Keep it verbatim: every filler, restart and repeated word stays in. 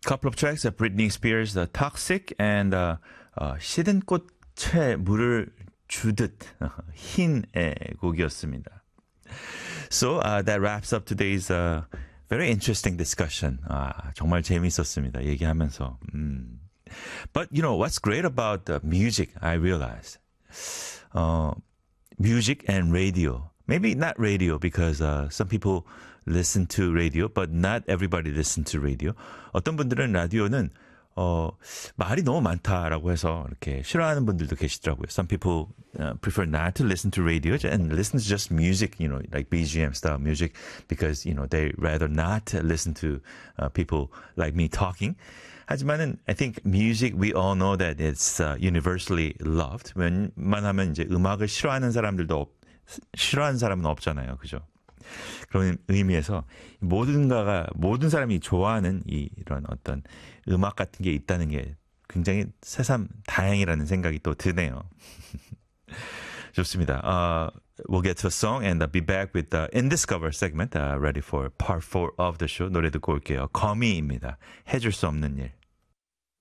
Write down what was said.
couple of tracks of Britney Spears, the Toxic and uh, uh, 시든 꽃에 물을 주듯 흰의 곡이었습니다. So uh, that wraps up today's uh, very interesting discussion. 아, 정말 재밌었습니다. 얘기하면서. 음. But you know what's great about the music? I realized uh, music and radio. Maybe not radio because uh, some people listen to radio, but not everybody listen to radio. 어떤 분들은 라디오는 어, 말이 너무 많다라고 해서 이렇게 싫어하는 분들도 계시더라고요. Some people uh, prefer not to listen to radio and listen to just music, you know, like B G M style music because, you know, they rather not listen to uh, people like me talking. 하지만은 I think music we all know that it's uh, universally loved. 웬만하면 이제 음악을 싫어하는 사람들도 없, 싫어하는 사람은 없잖아요. 그죠? 그런 의미에서 모든가가 모든 사람이 좋아하는 이, 이런 어떤 음악 같은 게 있다는 게 굉장히 새삼 다행이라는 생각이 또 드네요. 좋습니다. Uh, we'll get to a song and uh, be back with the InDiscover segment uh, ready for part four of the show. 노래 듣고 올게요. 거미입니다. 해줄 수 없는 일.